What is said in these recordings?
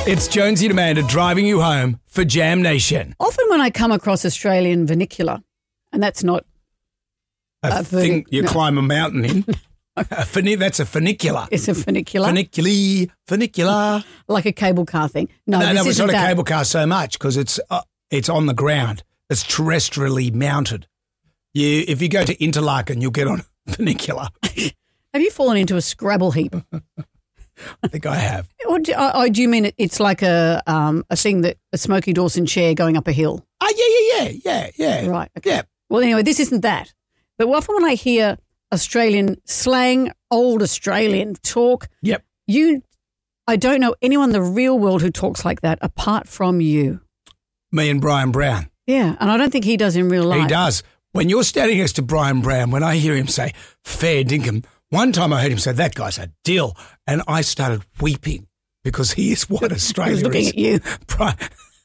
It's Jonesy and Amanda driving you home for Jam Nation. Often when I come across Australian vernacular, and that's not A thing you climb a mountain in. That's a funicular. It's a funicular. Funicular. Like a cable car thing. No, It's not a cable car so much because it's on the ground. It's terrestrially mounted. If you go to Interlaken, you'll get on funicular. Have you fallen into a Scrabble heap? I think I have. Or do you mean it's like a thing that a Smokey Dawson chair going up a hill? Yeah. Right. Okay. Yeah. Well, anyway, this isn't that. But often when I hear Australian slang, old Australian talk, Yep. I don't know anyone in the real world who talks like that apart from you. Me and Brian Brown. Yeah, and I don't think he does in real life. He does. When you're standing next to Brian Brown, when I hear him say, fair dinkum, one time I heard him say, that guy's a dill, and I started weeping because he is what Australia is. He was looking at you. Brian.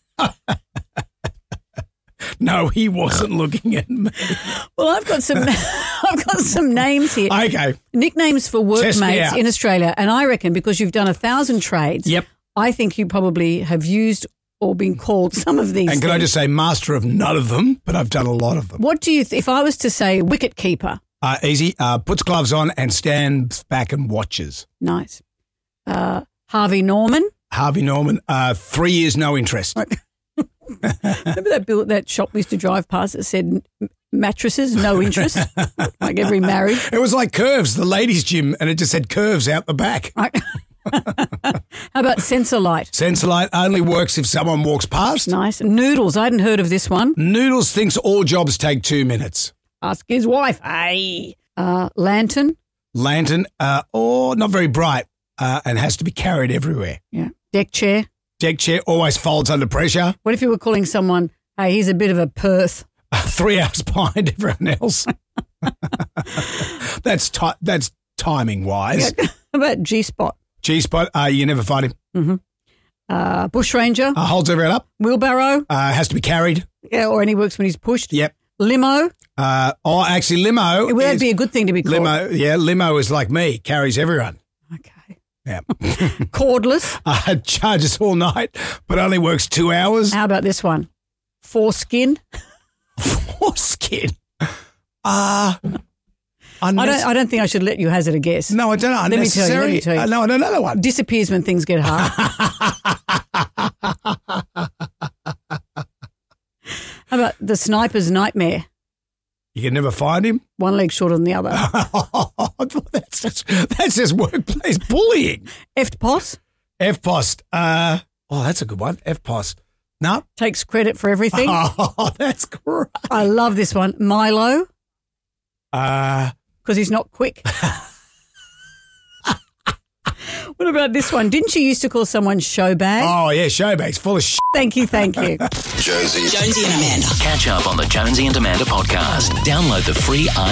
No, he wasn't looking at me. Well, I've got some names here. Okay. Nicknames for Test me workmates out. in Australia, and I reckon because you've done 1,000 trades, Yep. I think you probably have used or been called some of these And can I things. just say master of none of them, but I've done a lot of them. What do you if I was to say wicket keeper? Easy. Puts gloves on and stands back and watches. Nice. Harvey Norman. Harvey Norman, 3 years, no interest. Remember that shop we used to drive past that said mattresses, no interest, like every marriage. It was like Curves, the ladies' gym, and it just said Curves out the back. Right. How about Sensorlight? Sensorlight only works if someone walks past. Nice. Noodles. I hadn't heard of this one. Noodles thinks all jobs take 2 minutes. Ask his wife. Hey. Lantern. Lantern, not very bright and has to be carried everywhere. Yeah. Deck chair. Deck chair always folds under pressure. What if you were calling someone, hey, he's a bit of a Perth? 3 hours behind everyone else. That's timing wise. How about G-spot? G-spot, you never find him. Mm-hmm. Bushranger. Holds everyone up. Wheelbarrow. Has to be carried. Yeah, or only works when he's pushed. Yep. Limo. Actually, limo. Would that be a good thing to be called? Limo is like me, carries everyone. Okay. Yeah. Cordless. Charges all night, but only works 2 hours. How about this one? Foreskin. Foreskin. I don't think I should let you hazard a guess. No, I don't know. Let me tell you. No, I don't know that one. Disappears when things get hard. How about the sniper's nightmare? You can never find him. One leg shorter than the other. That's just workplace bullying. FPOS. FPOS. That's a good one. FPOS. No. Takes credit for everything. Oh, that's great. I love this one. Milo. Because he's not quick. What about this one? Didn't you used to call someone showbag? Oh, yeah, showbag's full of shit. Thank you. Jonesy and Amanda. Catch up on the Jonesy and Amanda podcast. Download the free